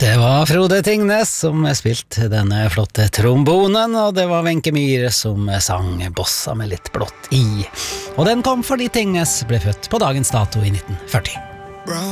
Det var Frode Tingnes som spilte denne flotte trombonen, og det var Wenche Myhre som sang Bossa med litt blått i. Og den kom fordi Tingnes ble født på dagens dato i 1940.